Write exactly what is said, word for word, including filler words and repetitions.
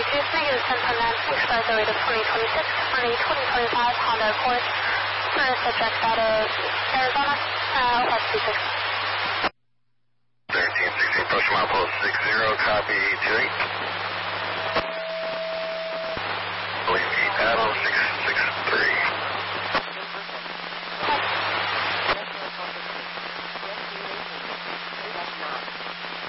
Juice, negative ten point nine, exercise rate of twenty twenty-six on a twenty twenty-five Honda Accord for a subject out of Arizona, uh, five two six. thirteen sixteen, approach mile post six zero, copy two eight. Believe me, paddle